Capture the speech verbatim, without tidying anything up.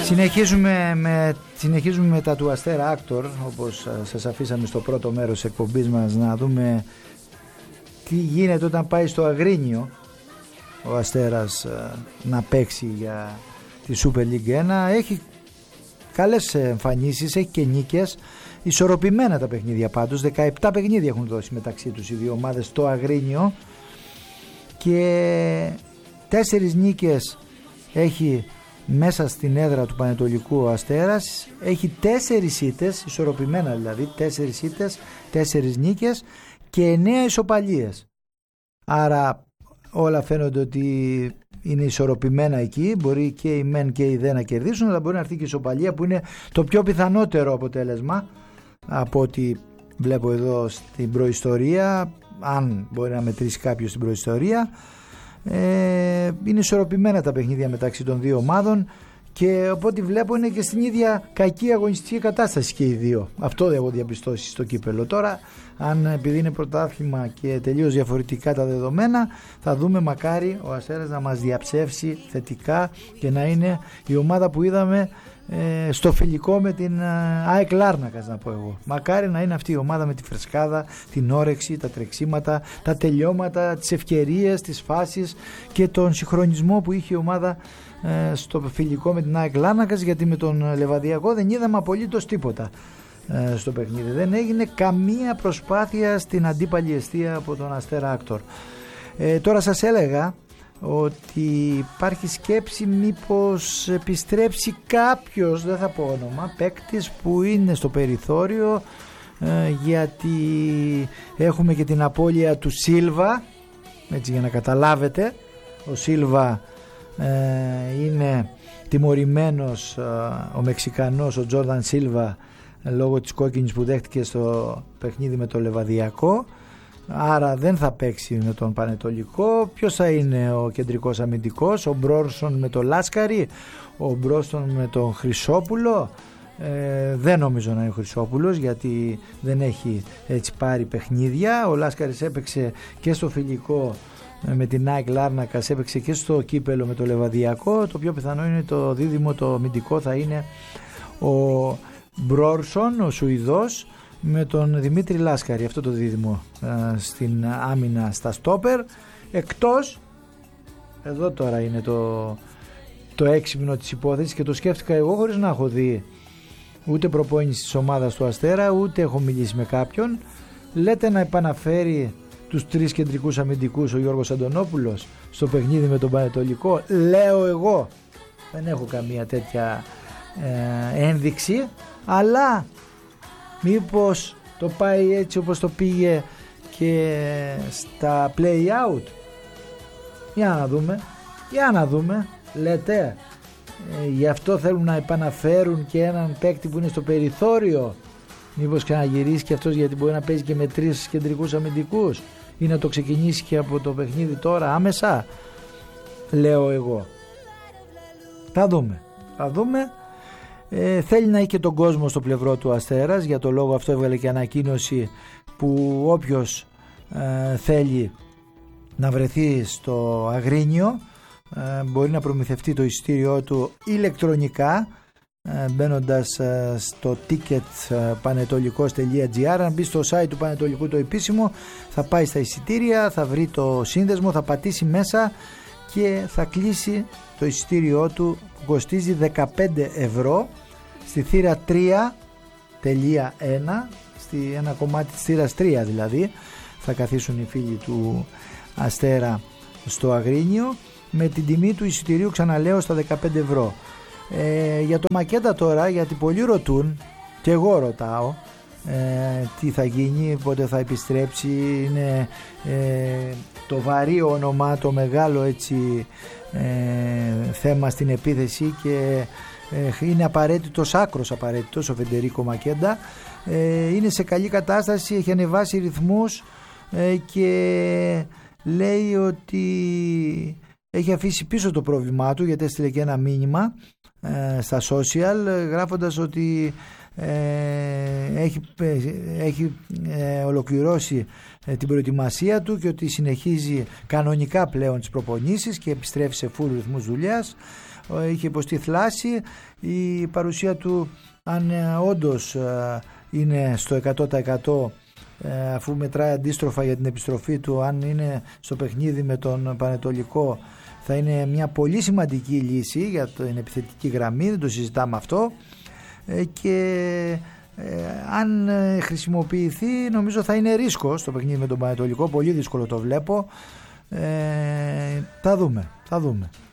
Συνεχίζουμε με, συνεχίζουμε με τα του Αστέρα Άκτορ, όπως σας αφήσαμε στο πρώτο μέρος της εκπομπής μας, να δούμε τι γίνεται όταν πάει στο Αγρίνιο ο Αστέρας να παίξει για τη Super League ένα. Έχει καλές εμφανίσεις, έχει και νίκες, ισορροπημένα τα παιχνίδια πάντως. δεκαεπτά παιχνίδια έχουν δώσει μεταξύ τους οι δύο ομάδες στο Αγρίνιο και τέσσερις νίκες έχει μέσα στην έδρα του Πανετολικού ο Αστέρας. Έχει τέσσερις ήττες, ισορροπημένα δηλαδή, τέσσερις ήττες, τέσσερις νίκες και εννέα ισοπαλίες. Άρα όλα φαίνονται ότι είναι ισορροπημένα εκεί. Μπορεί και οι μεν και οι δε να κερδίσουν, αλλά μπορεί να έρθει και η ισοπαλία, που είναι το πιο πιθανότερο αποτέλεσμα από ό,τι βλέπω εδώ στην προϊστορία, αν μπορεί να μετρήσει κάποιος στην προϊστορία. Ε, είναι ισορροπημένα τα παιχνίδια μεταξύ των δύο ομάδων και από ό,τι βλέπω είναι και στην ίδια κακή αγωνιστική κατάσταση και οι δύο. Αυτό έχω διαπιστώσει στο κύπελο. Τώρα, αν επειδή είναι πρωτάθλημα και τελείως διαφορετικά τα δεδομένα, θα δούμε, μακάρι ο Αστέρας να μας διαψεύσει θετικά και να είναι η ομάδα που είδαμε ε, στο φιλικό με την ε, ΑΕΚ Λάρνακας, να πω εγώ. Μακάρι να είναι αυτή η ομάδα με τη φρεσκάδα, την όρεξη, τα τρεξίματα, τα τελειώματα, τις ευκαιρίες, τις φάσεις και τον συγχρονισμό που είχε η ομάδα ε, στο φιλικό με την ΑΕΚ Λάρνακας, γιατί με τον Λεβαδιακό δεν είδαμε απολύτως τίποτα ε, στο παιχνίδι. Δεν έγινε καμία προσπάθεια στην αντίπαλη εστία από τον Αστέρα Άκτορ. Ε, τώρα σας έλεγα ότι υπάρχει σκέψη μήπως επιστρέψει κάποιος, δεν θα πω όνομα, παίκτης που είναι στο περιθώριο, ε, γιατί έχουμε και την απώλεια του Σίλβα, έτσι για να καταλάβετε. Ο Σίλβα ε, είναι τιμωρημένος, ε, ο Μεξικανός, ο Τζόρνταν Σίλβα, ε, λόγω της κόκκινης που δέχτηκε στο παιχνίδι με το Λεβαδιακό. Άρα δεν θα παίξει με τον Πανετολικό. Ποιος θα είναι ο κεντρικός αμυντικός? Ο Μπρόρσον με τον Λάσκαρη, ο Μπρόρσον με τον Χρυσόπουλο. ε, Δεν νομίζω να είναι ο Χρυσόπουλος, γιατί δεν έχει έτσι πάρει παιχνίδια. Ο Λάσκαρης έπαιξε και στο φιλικό με την ΑΕΚ Λάρνακας, έπαιξε και στο κύπελο με το Λεβαδιακό. Το πιο πιθανό είναι το δίδυμο, το αμυντικό θα είναι ο Μπρόρσον, ο Σουηδός, με τον Δημήτρη Λάσκαρη, αυτό το δίδυμο ε, στην άμυνα στα στόπερ. Εκτός, εδώ τώρα είναι το, το έξυπνο της υπόθεσης και το σκέφτηκα εγώ χωρίς να έχω δει ούτε προπόνηση της ομάδας του Αστέρα, ούτε έχω μιλήσει με κάποιον. Λέτε να επαναφέρει τους τρεις κεντρικούς αμυντικούς ο Γιώργος Αντωνόπουλος στο παιχνίδι με τον Πανετολικό? Λέω εγώ, δεν έχω καμία τέτοια ε, ένδειξη, αλλά μήπως το πάει έτσι όπως το πήγε και στα play out? Για να δούμε, για να δούμε. Λέτε ε, γι' αυτό θέλουν να επαναφέρουν και έναν παίκτη που είναι στο περιθώριο? Μήπως ξαναγυρίσει και αυτός, γιατί μπορεί να παίζει και με τρεις κεντρικούς αμυντικούς, ή να το ξεκινήσει και από το παιχνίδι τώρα άμεσα? Λέω εγώ. Θα δούμε, θα δούμε. Ε, θέλει να έχει και τον κόσμο στο πλευρό του Αστέρας, για το λόγο αυτό έβγαλε και ανακοίνωση που όποιος ε, θέλει να βρεθεί στο Αγρίνιο ε, μπορεί να προμηθευτεί το εισιτήριό του ηλεκτρονικά ε, μπαίνοντας ε, στο ticket πανετολικός τελεία τζι άρ. Αν μπει στο site του Πανετολικού το επίσημο, θα πάει στα εισιτήρια, θα βρει το σύνδεσμο, θα πατήσει μέσα και θα κλείσει το εισιτήριό του, που κοστίζει δεκαπέντε ευρώ στη θύρα τρία τελεία ένα, στη ένα κομμάτι της θύρας τρία δηλαδή. Θα καθίσουν οι φίλοι του Αστέρα στο Αγρίνιο με την τιμή του εισιτηρίου, ξαναλέω, στα δεκαπέντε ευρώ. Ε, για το Μακέντα τώρα, γιατί πολλοί ρωτούν και εγώ ρωτάω ε, τι θα γίνει, πότε θα επιστρέψει. Είναι ε, το βαρύ όνομα, το μεγάλο έτσι ε, θέμα στην επίθεση και ε, είναι απαραίτητος, άκρος απαραίτητος ο Φεντερίκο Μακέντα. ε, είναι σε καλή κατάσταση, έχει ανεβάσει ρυθμούς ε, και λέει ότι έχει αφήσει πίσω το πρόβλημά του, γιατί έστειλε και ένα μήνυμα ε, στα social γράφοντας ότι ε, έχει, έχει ε, ολοκληρώσει ε, την προετοιμασία του και ότι συνεχίζει κανονικά πλέον τις προπονήσεις και επιστρέφει σε full ρυθμούς δουλειάς. είχε υποστεί θλάση. Η παρουσία του, αν όντως είναι στο εκατό τοις εκατό, αφού μετράει αντίστροφα για την επιστροφή του, αν είναι στο παιχνίδι με τον Πανετολικό, θα είναι μια πολύ σημαντική λύση για την επιθετική γραμμή, δεν το συζητάμε αυτό, και αν χρησιμοποιηθεί νομίζω θα είναι ρίσκο στο παιχνίδι με τον Πανετολικό, πολύ δύσκολο το βλέπω. ε, θα δούμε θα δούμε